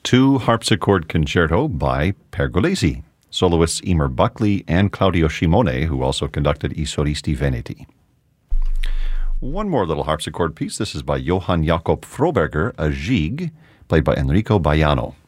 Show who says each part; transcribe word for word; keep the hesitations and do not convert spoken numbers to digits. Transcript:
Speaker 1: Two harpsichord concerto by Pergolesi, soloists Emer Buckley and Claudio Scimone, who also conducted I Solisti Veneti. One more little harpsichord piece. This is by Johann Jakob Froberger, a gigue, played by Enrico Baiano.